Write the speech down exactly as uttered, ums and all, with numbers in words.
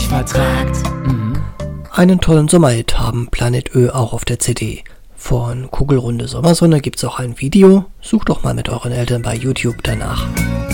sich vertragt. Mhm. Einen tollen Sommerhit haben Planet Ö auch auf der C D. Von Kugelrunde Sommersonne gibt's auch ein Video. Sucht doch mal mit euren Eltern bei YouTube danach.